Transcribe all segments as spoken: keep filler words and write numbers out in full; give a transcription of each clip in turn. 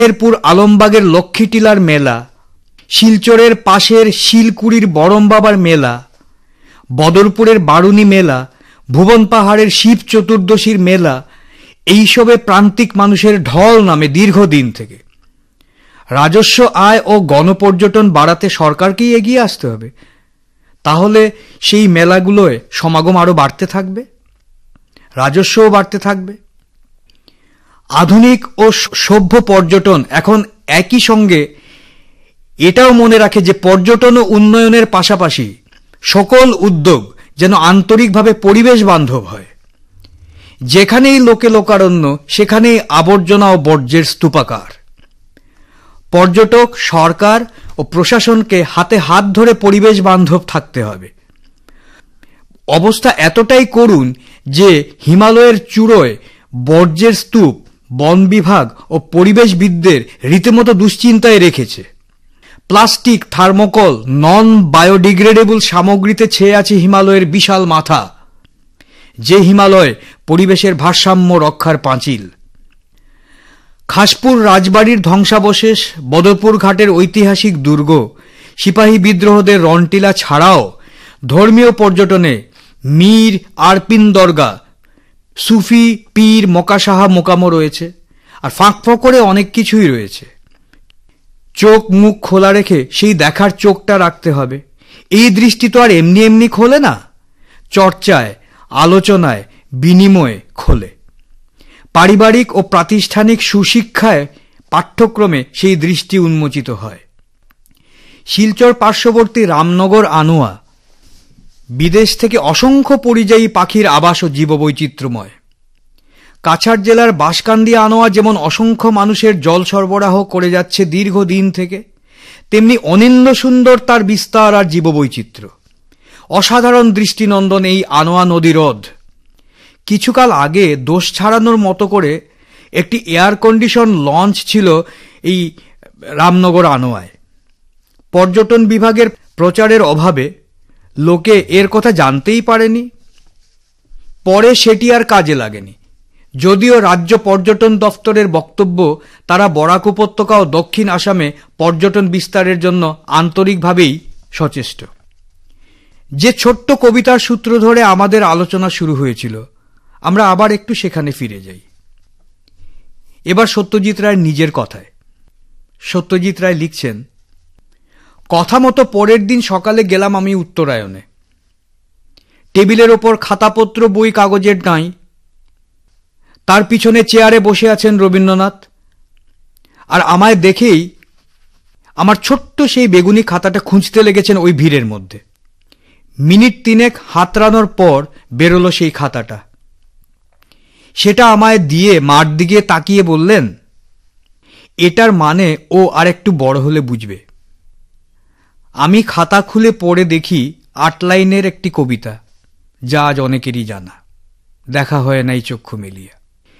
এরপুর আলমবাগের লক্ষ্মীটিলার মেলা, শিলচরের পাশের শিলকুড়ির বড়ম বাবার মেলা, বদরপুরের বারুণী মেলা, ভুবন পাহাড়ের শিব চতুর্দশীর মেলা, এইসবে প্রান্তিক মানুষের ঢল নামে দীর্ঘদিন থেকে। রাজস্ব আয় ও গণপর্যটন বাড়াতে সরকারকেই এগিয়ে আসতে হবে। তাহলে সেই মেলাগুলোয় সমাগম আরও বাড়তে থাকবে, রাজস্বও বাড়তে থাকবে। আধুনিক ও সভ্য পর্যটন এখন একই সঙ্গে এটাও মনে রাখে যে পর্যটন ও উন্নয়নের পাশাপাশি সকল উদ্যোগ যেন আন্তরিকভাবে পরিবেশ বান্ধব হয়। যেখানেই লোকে লোকারণ্য সেখানেই আবর্জনা ও বর্জ্যের স্তূপাকার। পর্যটক, সরকার ও প্রশাসনকে হাতে হাত ধরে পরিবেশ বান্ধব থাকতে হবে। অবস্থা এতটাই করুণ যে হিমালয়ের চূড়োয় বর্জ্যের স্তূপ বন বিভাগ ও পরিবেশবিদদের রীতিমতো দুশ্চিন্তায় রেখেছে। প্লাস্টিক, থার্মোকল, নন বায়োডিগ্রেডেবল সামগ্রীতে ছেয়ে আছে হিমালয়ের বিশাল মাথা, যে হিমালয় পরিবেশের ভারসাম্য রক্ষার পাঁচিল। খাসপুর রাজবাড়ির ধ্বংসাবশেষ, বদরপুর ঘাটের ঐতিহাসিক দুর্গ, সিপাহী বিদ্রোহদের রনটিলা ছাড়াও ধর্মীয় পর্যটনে মীর আরপিন দরগা, সুফি পীর মকাসাহা মোকামো রয়েছে, আর ফাঁক ফোকরে অনেক কিছুই রয়েছে। চোখ মুখ খোলা রেখে সেই দেখার চোখটা রাখতে হবে। এই দৃষ্টি তো আর এমনি এমনি খোলে না, চর্চায়, আলোচনায়, বিনিময়ে খোলে। পারিবারিক ও প্রাতিষ্ঠানিক সুশিক্ষায় পাঠ্যক্রমে সেই দৃষ্টি উন্মোচিত হয়। শিলচর পার্শ্ববর্তী রামনগর আনোয়া বিদেশ থেকে অসংখ্য পরিযায়ী পাখির আবাস ও জীববৈচিত্র্যময়। কাছাড় জেলার বাঁশকান্দি আনোয়া যেমন অসংখ্য মানুষের জল সরবরাহ করে যাচ্ছে দীর্ঘদিন থেকে, তেমনি অনিন্দ্য সুন্দর তার বিস্তার আর জীববৈচিত্র্য। অসাধারণ দৃষ্টিনন্দন এই আনোয়া নদী হ্রদ। কিছুকাল আগে দোষ ছাড়ানোর মতো করে একটি এয়ার কন্ডিশন লঞ্চ ছিল এই রামনগর আনোয়ায়। পর্যটন বিভাগের প্রচারের অভাবে লোকে এর কথা জানতেই পারেনি। পরে সেটি আর কাজে লাগেনি, যদিও রাজ্য পর্যটন দফতরের বক্তব্য তারা বরাক উপত্যকা ও দক্ষিণ আসামে পর্যটন বিস্তারের জন্য আন্তরিকভাবেই সচেষ্ট। যে ছোট্ট কবিতার সূত্র ধরে আমাদের আলোচনা শুরু হয়েছিল, আমরা আবার একটু সেখানে ফিরে যাই। এবার সত্যজিৎ রায়ের নিজের কথায়। সত্যজিৎ রায় লিখছেন, কথা মতো পরের দিন সকালে গেলাম আমি উত্তরায়ণে। টেবিলের ওপর খাতাপত্র বই কাগজের নাই, তার পিছনে চেয়ারে বসে আছেন রবীন্দ্রনাথ, আর আমায় দেখেই আমার ছোট্ট সেই বেগুনি খাতাটা খুঁজতে লেগেছেন ওই ভিড়ের মধ্যে। মিনিট তিনেক হাতড়ানোর পর বেরোলো সেই খাতাটা। সেটা আমায় দিয়ে মার দিকে তাকিয়ে বললেন, এটার মানে ও আর একটু বড় হলে বুঝবে। আমি খাতা খুলে পড়ে দেখি আট লাইনের একটি কবিতা, যা আজ অনেকেরই জানা, দেখা হয় নাই চক্ষু মেলিয়া।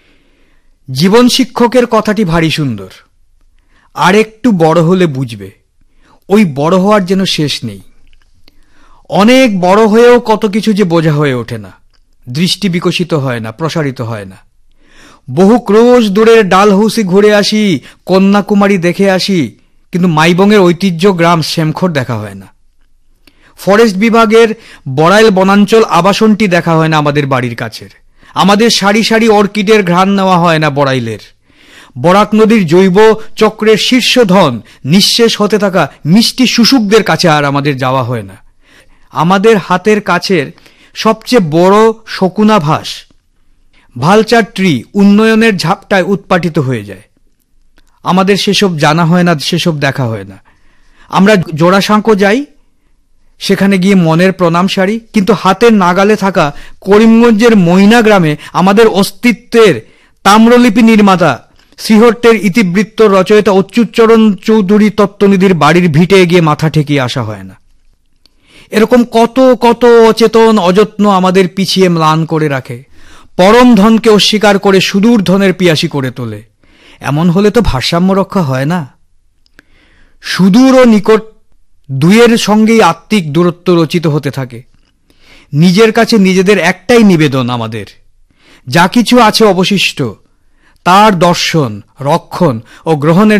জীবন শিক্ষকের কথাটি ভারী সুন্দর। আর একটু বড় হলে বুঝবে। ওই বড় হওয়ার যেন শেষ নেই। অনেক বড় হয়েও কত কিছু যে বোঝা হয়ে ওঠে না, দৃষ্টি বিকশিত হয় না, প্রসারিত হয় না। বহু ক্রোশ দূরের ডালহৌসি ঘুরে আসি, কন্যাকুমারী দেখে আসি, কিন্তু মাইবংয়ের ঐতিহ্য গ্রাম শ্যামখোর দেখা হয় না। ফরেস্ট বিভাগের বড়াইল বনাঞ্চল আবাসনটি দেখা হয় না আমাদের বাড়ির কাছের। আমাদের সারি সারি অর্কিডের ঘ্রাণ নেওয়া হয় না বড়াইলের। বরাক নদীর জৈব চক্রের শীর্ষধন নিঃশেষ হতে থাকা মিষ্টি শুশুকদের কাছে আর আমাদের যাওয়া হয় না। আমাদের হাতের কাছের সবচেয়ে বড় শকুনাভাস ভালচার ট্রি উন্নয়নের ঝাপটায় উৎপাটিত হয়ে যায়। আমাদের সেসব জানা হয় না, সেসব দেখা হয় না। আমরা জোড়াসাঁকো যাই, সেখানে গিয়ে মনের প্রণাম সারি, কিন্তু হাতের নাগালে থাকা করিমগঞ্জের মইনা গ্রামে আমাদের অস্তিত্বের তাম্রলিপি নির্মাতা শ্রীহট্টের ইতিবৃত্ত রচয়িতা অচ্যুতচরণ চৌধুরী তত্ত্বনিধির বাড়ির ভিটে গিয়ে মাথা ঠেকিয়ে আসা হয় না। এরকম কত কত অচেতন অযত্ন আমাদের পিছিয়ে ম্লান করে রাখে, পরম ধনকে অস্বীকার করে সুদূর ধনের পিয়াসী করে তোলে। এমন হলে তো ভারসাম্য রক্ষা হয় না। সুদূর ও নিকট দুয়ের সঙ্গেই আত্মিক দূরত্ব রচিত হতে থাকে। নিজের কাছে নিজেদের একটাই নিবেদন, আমাদের যা কিছু আছে অবশিষ্ট তার দর্শন, রক্ষণ ও গ্রহণের